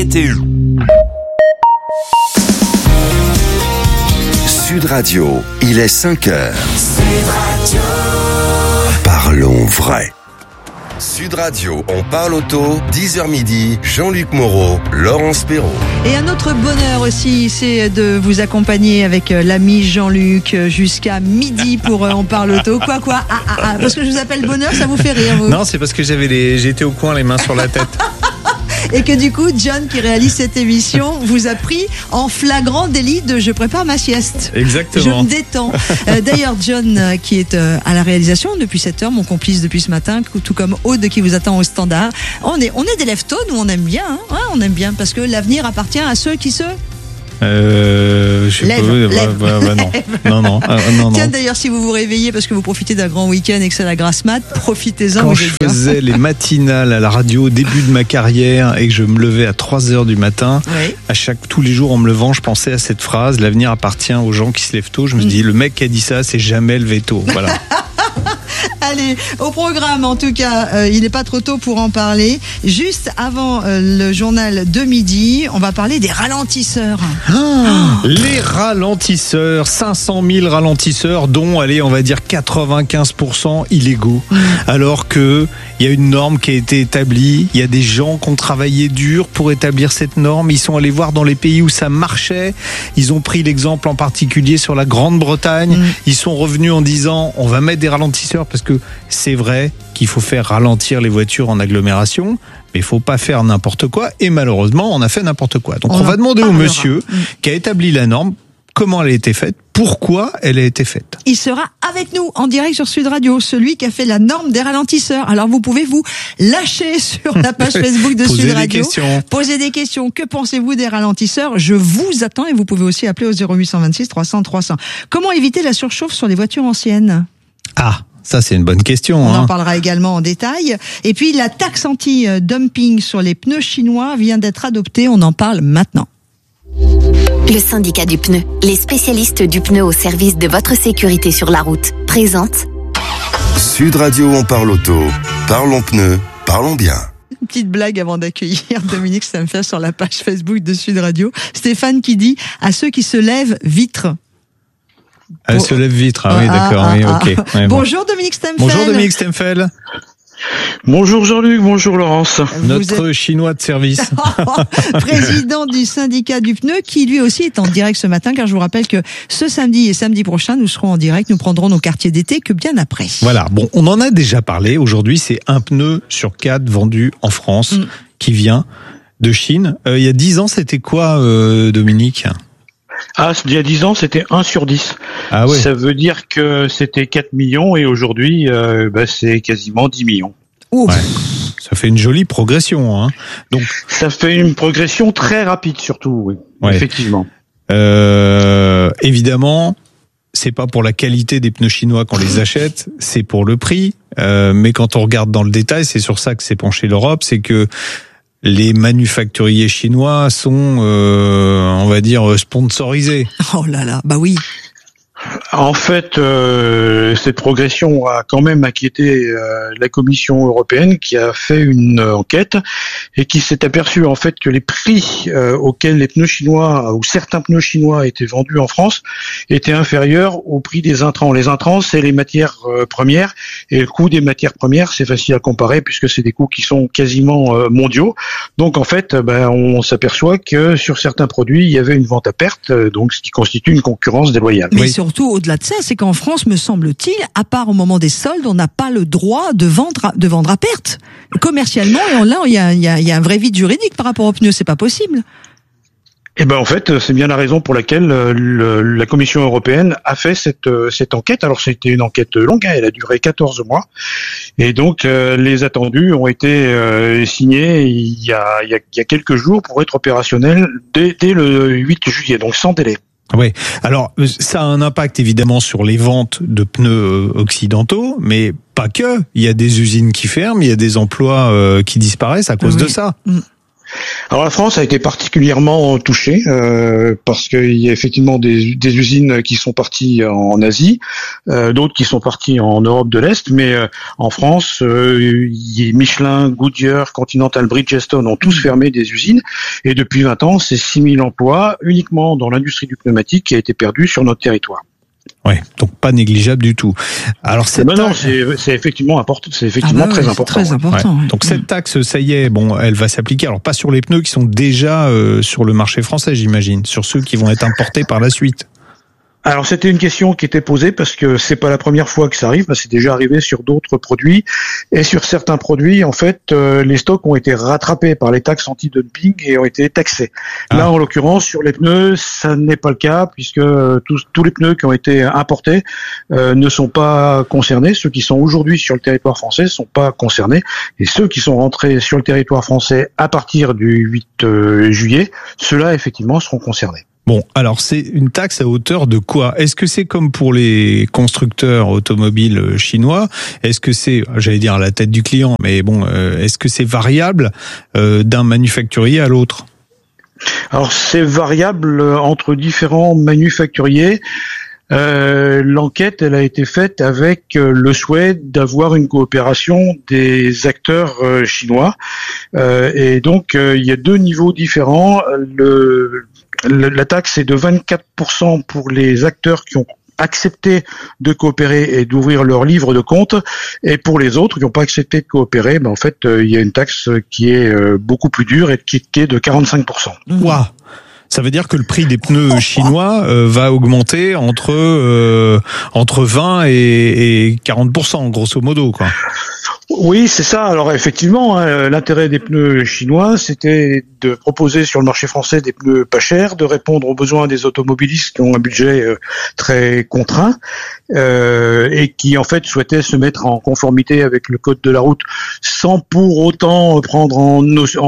météo. Sud Radio, il est 5h. Sud Radio. Parlons vrai. Sud Radio, on parle auto, 10h midi, Jean-Luc Moreau, Laurence Perrault. Et un autre bonheur aussi, c'est de vous accompagner avec l'ami Jean-Luc jusqu'à midi pour On parle auto. Quoi parce que je vous appelle bonheur, ça vous fait rire, vous? Non, c'est parce que j'étais au coin, les mains sur la tête. Et que du coup, John, qui réalise cette émission, vous a pris en flagrant délit de « je prépare ma sieste ». Exactement. Je me détends. D'ailleurs, John, qui est à la réalisation depuis 7h, mon complice depuis ce matin, tout comme Aude qui vous attend au standard. On est des lève-tôt, nous on aime bien, hein. Ouais, on aime bien parce que l'avenir appartient à ceux qui se... je sais Lève. pas, non. Tiens, d'ailleurs, si vous vous réveillez parce que vous profitez d'un grand week-end et que c'est la grasse mat, profitez-en. Quand je faisais les matinales à la radio au début de ma carrière et que je me levais à 3h du matin, oui. Tous les jours en me levant, je pensais à cette phrase: l'avenir appartient aux gens qui se lèvent tôt. Je me dis, le mec qui a dit ça, c'est jamais levé tôt. Voilà. Allez, au programme en tout cas, il n'est pas trop tôt pour en parler. Juste avant le journal de midi, on va parler des ralentisseurs. Les ralentisseurs, 500 000 ralentisseurs, dont, on va dire 95% illégaux. Alors que il y a une norme qui a été établie, il y a des gens qui ont travaillé dur pour établir cette norme, ils sont allés voir dans les pays où ça marchait, ils ont pris l'exemple en particulier sur la Grande-Bretagne, ils sont revenus en disant on va mettre des ralentisseurs parce que c'est vrai qu'il faut faire ralentir les voitures en agglomération, mais il faut pas faire n'importe quoi, et malheureusement on a fait n'importe quoi. Donc on va demander au monsieur qui a établi la norme comment elle a été faite, pourquoi elle a été faite. Il sera avec nous en direct sur Sud Radio, celui qui a fait la norme des ralentisseurs. Alors vous pouvez vous lâcher sur la page Facebook de Sud Radio, poser des questions. Que pensez-vous des ralentisseurs? Je vous attends et vous pouvez aussi appeler au 0826 300 300. Comment éviter la surchauffe sur les voitures anciennes? Ça, c'est une bonne question. On en parlera également en détail. Et puis, la taxe anti-dumping sur les pneus chinois vient d'être adoptée. On en parle maintenant. Le syndicat du pneu, les spécialistes du pneu au service de votre sécurité sur la route, présente Sud Radio, on parle auto. Parlons pneus, parlons bien. Une petite blague avant d'accueillir Dominique Stemfer sur la page Facebook de Sud Radio. Stéphane qui dit « À ceux qui se lèvent, vitre ». Elle se lève vitre, oui, d'accord, oui, ok. Ouais, bonjour Dominique Stemfel. Bonjour Dominique Stemfel. Bonjour Jean-Luc, bonjour Laurence. Notre chinois de service. Président du syndicat du pneu, qui lui aussi est en direct ce matin, car je vous rappelle que ce samedi et samedi prochain, nous serons en direct, nous prendrons nos quartiers d'été que bien après. Voilà, bon, on en a déjà parlé. Aujourd'hui, c'est un pneu sur 4 vendu en France qui vient de Chine. Il y a 10 ans, c'était quoi, Dominique ? Il y a 10 ans, c'était 1 sur 10. Ah ouais. Ça veut dire que c'était 4 millions et aujourd'hui, c'est quasiment 10 millions. Ouais. Ça fait une jolie progression, hein. Donc, ça fait une progression très rapide, surtout, oui. Ouais. Effectivement. Évidemment, c'est pas pour la qualité des pneus chinois qu'on les achète, c'est pour le prix. Mais quand on regarde dans le détail, c'est sur ça que s'est penchée l'Europe, c'est que les manufacturiers chinois sont, on va dire, sponsorisés. Oh là là, bah oui. En fait, cette progression a quand même inquiété la Commission européenne, qui a fait une enquête et qui s'est aperçue en fait que les prix auxquels les pneus chinois ou certains pneus chinois étaient vendus en France étaient inférieurs au prix des intrants. Les intrants, c'est les matières premières, et le coût des matières premières, c'est facile à comparer puisque c'est des coûts qui sont quasiment mondiaux. Donc en fait, on s'aperçoit que sur certains produits, il y avait une vente à perte, donc ce qui constitue une concurrence déloyale. Mais surtout, au-delà de ça, c'est qu'en France, me semble-t-il, à part au moment des soldes, on n'a pas le droit de vendre à perte. Commercialement, et là, il y a un vrai vide juridique par rapport aux pneus, c'est pas possible. Eh ben en fait, c'est bien la raison pour laquelle la Commission européenne a fait cette enquête. Alors c'était une enquête longue, elle a duré 14 mois, et donc les attendus ont été signés il y a quelques jours pour être opérationnels dès le 8 juillet, donc sans délai. Oui, alors ça a un impact évidemment sur les ventes de pneus occidentaux, mais pas que. Il y a des usines qui ferment, il y a des emplois qui disparaissent à cause de ça. Alors la France a été particulièrement touchée parce qu'il y a effectivement des usines qui sont parties en Asie, d'autres qui sont parties en Europe de l'Est, mais en France, Michelin, Goodyear, Continental, Bridgestone ont tous fermé des usines et depuis 20 ans, c'est 6 000 emplois uniquement dans l'industrie du pneumatique qui a été perdu sur notre territoire. Ouais, donc pas négligeable du tout. Alors c'est effectivement important, c'est effectivement très important. Très important. Ouais. Donc cette taxe, ça y est, bon, elle va s'appliquer. Alors pas sur les pneus qui sont déjà sur le marché français, j'imagine, sur ceux qui vont être importés par la suite. Alors c'était une question qui était posée parce que c'est pas la première fois que ça arrive, c'est déjà arrivé sur d'autres produits et sur certains produits en fait les stocks ont été rattrapés par les taxes anti-dumping et ont été taxés. Là en l'occurrence sur les pneus ça n'est pas le cas puisque tous les pneus qui ont été importés ne sont pas concernés. Ceux qui sont aujourd'hui sur le territoire français sont pas concernés et ceux qui sont rentrés sur le territoire français à partir du 8 juillet, ceux-là effectivement seront concernés. Bon, alors c'est une taxe à hauteur de quoi ? Est-ce que c'est comme pour les constructeurs automobiles chinois ? Est-ce que c'est, j'allais dire à la tête du client, mais bon, est-ce que c'est variable d'un manufacturier à l'autre ? Alors c'est variable entre différents manufacturiers. L'enquête, elle a été faite avec le souhait d'avoir une coopération des acteurs chinois. Et donc, il y a deux niveaux différents. La taxe est de 24% pour les acteurs qui ont accepté de coopérer et d'ouvrir leur livre de compte, et pour les autres qui n'ont pas accepté de coopérer, en fait, il y a une taxe qui est beaucoup plus dure et qui est de 45%. Waouh! Ça veut dire que le prix des pneus chinois va augmenter entre 20 et 40%, grosso modo, quoi. Oui, c'est ça. Alors effectivement, l'intérêt des pneus chinois, c'était de proposer sur le marché français des pneus pas chers, de répondre aux besoins des automobilistes qui ont un budget très contraint et qui en fait souhaitaient se mettre en conformité avec le code de la route, sans pour autant prendre en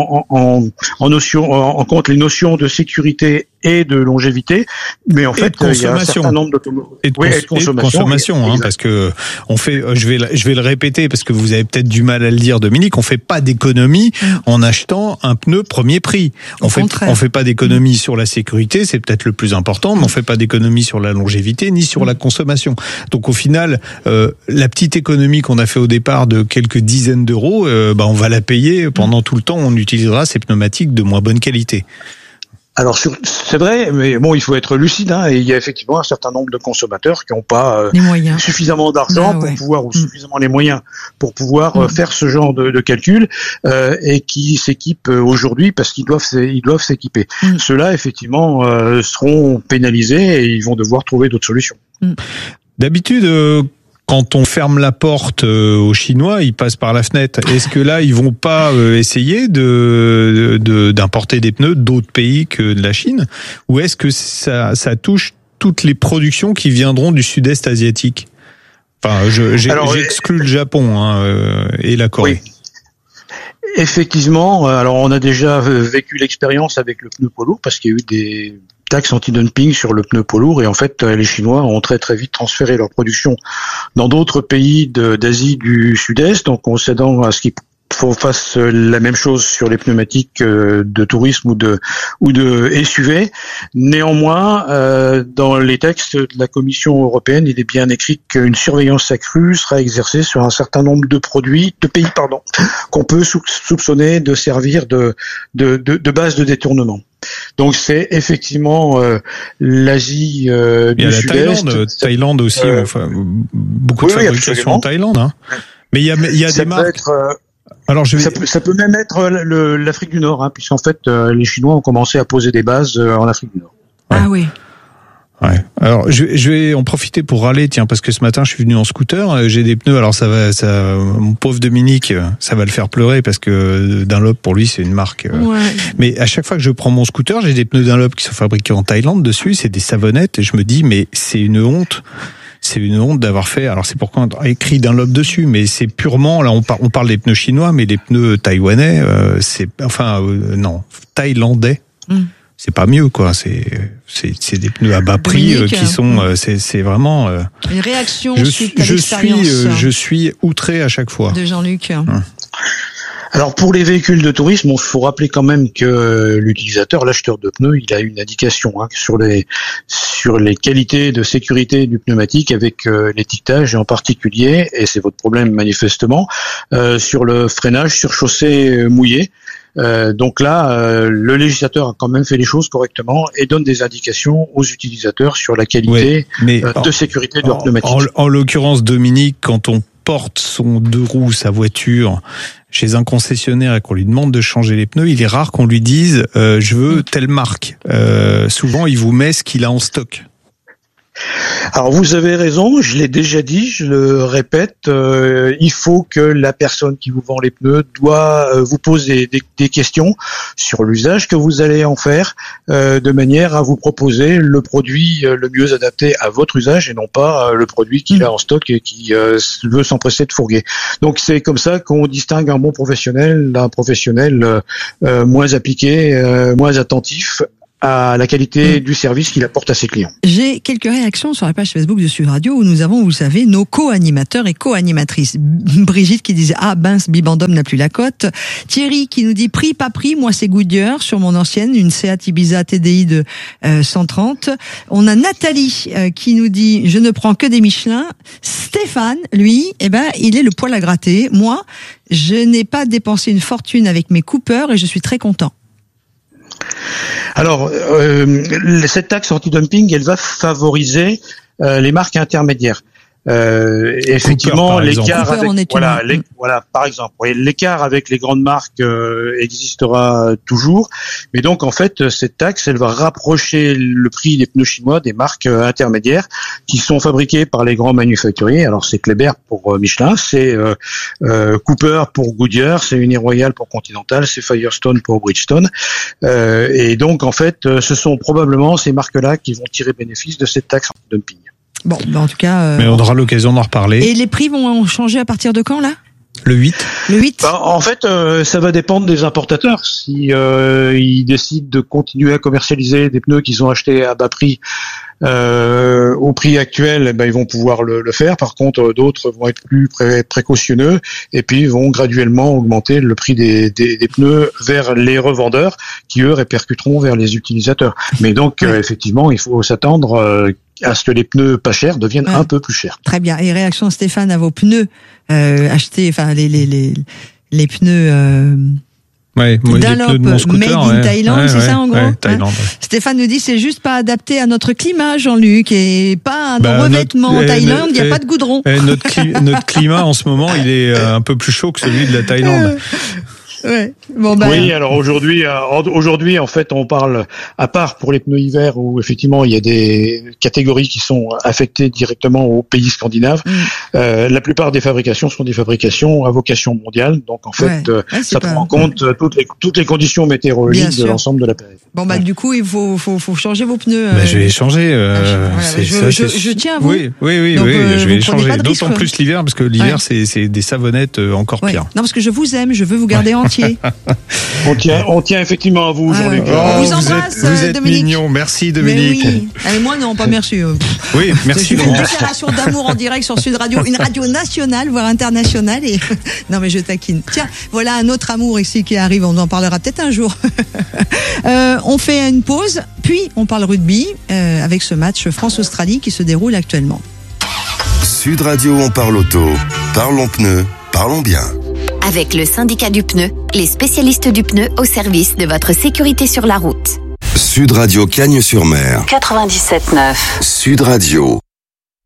compte les notions de sécurité et de longévité, mais en fait il y a un certain nombre et de consommation, parce que on fait, je vais le répéter parce que vous avez peut-être du mal à le dire, Dominique, on fait pas d'économie en achetant un pneu premier prix. On fait pas d'économie sur la sécurité, c'est peut-être le plus important, mais on fait pas d'économie sur la longévité ni sur la consommation. Donc au final, la petite économie qu'on a fait au départ de quelques dizaines d'euros, on va la payer pendant tout le temps. On utilisera ces pneumatiques de moins bonne qualité. Alors c'est vrai, mais bon, il faut être lucide, et il y a effectivement un certain nombre de consommateurs qui n'ont pas suffisamment d'argent pour pouvoir, ou suffisamment les moyens pour pouvoir faire ce genre de calcul, et qui s'équipent aujourd'hui parce qu'ils doivent s'équiper. Ceux-là, effectivement, seront pénalisés et ils vont devoir trouver d'autres solutions. D'habitude, quand on ferme la porte aux Chinois, ils passent par la fenêtre. Est-ce que là, ils vont pas essayer d'importer des pneus d'autres pays que de la Chine, ou est-ce que ça touche toutes les productions qui viendront du sud-est asiatique ? Enfin, j'exclus le Japon et la Corée. Oui. Effectivement, alors on a déjà vécu l'expérience avec le pneu poids lourd parce qu'il y a eu des taxes anti-dumping sur le pneu poids lourd et en fait les Chinois ont très très vite transféré leur production dans d'autres pays d'Asie du Sud-Est, donc en cédant à ce qu'ils fassent la même chose sur les pneumatiques de tourisme ou de SUV. Néanmoins, dans les textes de la Commission européenne, il est bien écrit qu'une surveillance accrue sera exercée sur un certain nombre de pays, qu'on peut soupçonner de servir de base de détournement. Donc c'est effectivement l'Asie du Sud-Est. Thaïlande aussi, beaucoup de fabrication en Thaïlande. Mais il y a des marques. Alors ça peut même être l'Afrique du Nord, puisqu'en fait les Chinois ont commencé à poser des bases en Afrique du Nord. Ah oui. Ouais. Alors je vais en profiter pour râler, parce que ce matin je suis venu en scooter, j'ai des pneus. Alors mon pauvre Dominique, ça va le faire pleurer parce que Dunlop pour lui c'est une marque. Mais à chaque fois que je prends mon scooter, j'ai des pneus Dunlop qui sont fabriqués en Thaïlande dessus, c'est des savonnettes et je me dis mais c'est une honte. C'est une honte d'avoir fait. Alors c'est pourquoi on a écrit Dunlop dessus, mais c'est purement là on parle des pneus chinois, mais les pneus taïwanais, thaïlandais. C'est pas mieux quoi. C'est des pneus à bas prix qui sont. C'est vraiment. Une réaction suite à l'expérience. Je suis outré à chaque fois. De Jean-Luc. Alors pour les véhicules de tourisme, il faut rappeler quand même que l'utilisateur, l'acheteur de pneus, il a une indication sur les qualités de sécurité du pneumatique avec l'étiquetage et en particulier, et c'est votre problème manifestement, sur le freinage sur chaussée mouillée. Donc là, le législateur a quand même fait les choses correctement et donne des indications aux utilisateurs sur la qualité de sécurité de leur pneumatique. En l'occurrence, Dominique, quand on porte son 2 roues, sa voiture, chez un concessionnaire et qu'on lui demande de changer les pneus, il est rare qu'on lui dise je veux telle marque. Souvent, il vous met ce qu'il a en stock. Alors vous avez raison, je l'ai déjà dit, je le répète, il faut que la personne qui vous vend les pneus doit vous poser des questions sur l'usage que vous allez en faire, de manière à vous proposer le produit le mieux adapté à votre usage et non pas le produit qu'il a en stock et qui veut s'empresser de fourguer. Donc c'est comme ça qu'on distingue un bon professionnel d'un professionnel moins appliqué, moins attentif à la qualité du service qu'il apporte à ses clients. J'ai quelques réactions sur la page Facebook de Sud Radio où nous avons, vous savez, nos co-animateurs et co-animatrices. Brigitte qui disait « Ah, mince, Bibendum n'a plus la cote ». Thierry qui nous dit « Prix, pas prix, moi c'est Goodyear sur mon ancienne, une Seat Ibiza TDI de 130 ». On a Nathalie qui nous dit « Je ne prends que des Michelin ». Stéphane, lui, il est le poil à gratter. Moi, je n'ai pas dépensé une fortune avec mes Cooper et je suis très content. Alors, cette taxe anti-dumping, elle va favoriser les marques intermédiaires. Effectivement, l'écart avec par exemple, l'écart avec les grandes marques existera toujours, mais donc en fait cette taxe elle va rapprocher le prix des pneus chinois des marques intermédiaires qui sont fabriquées par les grands manufacturiers. Alors c'est Kleber pour Michelin, c'est Cooper pour Goodyear, c'est Uniroyal pour Continental, c'est Firestone pour Bridgestone, et donc en fait ce sont probablement ces marques-là qui vont tirer bénéfice de cette taxe anti-dumping. Bon, en tout cas... Mais on aura l'occasion d'en reparler. Et les prix vont changer à partir de quand, là ? Le 8. Le 8 ? En fait, ça va dépendre des importateurs. Si ils décident de continuer à commercialiser des pneus qu'ils ont achetés à bas prix au prix actuel, ils vont pouvoir le faire. Par contre, d'autres vont être plus précautionneux et puis vont graduellement augmenter le prix des pneus vers les revendeurs qui, eux, répercuteront vers les utilisateurs. Mais donc, effectivement, il faut s'attendre à ce que les pneus pas chers deviennent un peu plus chers. Très bien. Et réaction Stéphane à vos pneus achetés, enfin les pneus Dunlop made in Thaïlande, c'est ça en gros. Thaïlande. Stéphane nous dit c'est juste pas adapté à notre climat, Jean-Luc, et pas à nos revêtements en Thaïlande, il n'y a pas de goudron. Notre climat en ce moment, il est un peu plus chaud que celui de la Thaïlande. Ouais. Oui, alors aujourd'hui, en fait, on parle, à part pour les pneus hiver où effectivement il y a des catégories qui sont affectées directement aux pays scandinaves. La plupart des fabrications sont des fabrications à vocation mondiale, donc en fait, ça prend en compte toutes les conditions météorologiques de l'ensemble de la période. Bon du coup, il faut changer vos pneus. Je vais les changer. Je tiens à vous. Oui, donc, je vais les changer. D'autant plus l'hiver, parce que l'hiver c'est des savonnettes encore pires. Non, parce que je vous aime, je veux vous garder entier. On tient effectivement à vous, Jean-Luc. On vous embrasse, vous êtes Dominique. mignon, merci Dominique. Mais oui. Mais moi non, pas merci. Oui, merci. C'est une déclaration d'amour en direct sur Sud Radio, une radio nationale, voire internationale. Et non, mais je taquine. Tiens, voilà un autre amour ici qui arrive. On en parlera peut-être un jour. On fait une pause, puis on parle rugby avec ce match France-Australie qui se déroule actuellement. Sud Radio, on parle auto, parlons pneus, parlons bien. Avec le syndicat du pneu, les spécialistes du pneu au service de votre sécurité sur la route. Sud Radio Cagnes-sur-Mer. 97.9. Sud Radio.